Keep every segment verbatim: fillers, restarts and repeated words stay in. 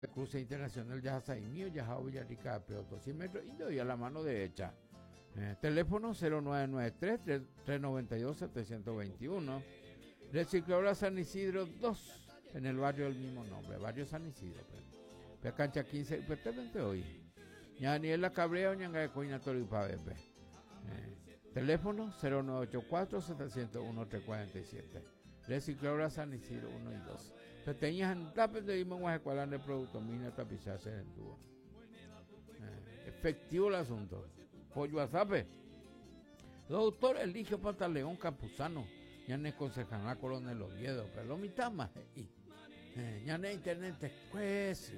Cruce Internacional Yajasaimío, Yajao Villarrica, Peoto, cien metros, y doy a la mano derecha. Eh, teléfono cero nueve nueve tres, tres nueve dos, siete dos uno. Recicladora San Isidro dos, en el barrio del mismo nombre, barrio San Isidro. Pe cancha quince, perfectamente hoy. Ñaniela Cabrera, Ñanga de Coinator y Pavepe. Eh, teléfono cero nueve ocho cuatro, siete cero uno, tres cuatro siete. Recicladora San Isidro uno y dos. Peteñas en tapes de Imón, escuela de producto, mina, tapizarse en tubo. Eh, efectivo el asunto. Por WhatsApp. Doctor Eligio Pantaleón Campuzano. Ya ne concejana Coronel Oviedo, pero lo mitad más. Ya ne internet pues.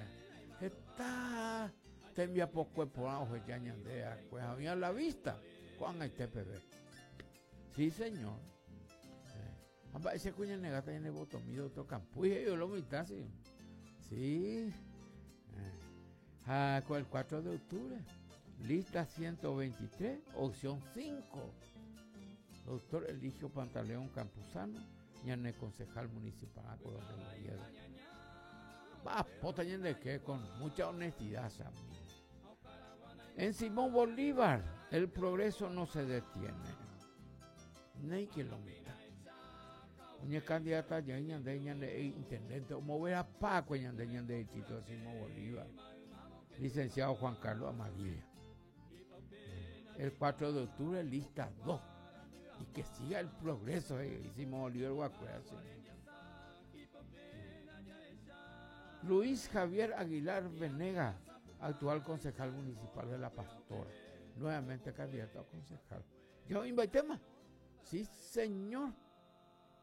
Está. Te envía poco por abajo ya ñandea. Pues había la vista. Juan hay T P B. Sí, señor. Eh, ese cuña negata en el botón mío otro campo. Y yo lo mitad, sí. Sí. Eh. Ah, con el cuatro de octubre. Lista ciento veintitrés, opción cinco. Doctor Eligio Pantaleón Campuzano, ñane concejal municipal de Oviedo. Va, pota ñande que con mucha honestidad, Sammy. En Simón Bolívar, el progreso no se detiene. Ni kilómetro. Una candidata ya ñande ñande intendente, o mover a Paco ñande ñande Tito de Simón Bolívar. Licenciado Juan Carlos Amarilla. El cuatro de octubre, lista dos. Y que siga el progreso, eh. Hicimos Oliver Guacuera. Luis Javier Aguilar Venega, actual concejal municipal de La Pastora, nuevamente candidato a concejal. ¿Yo invité más? Sí, señor.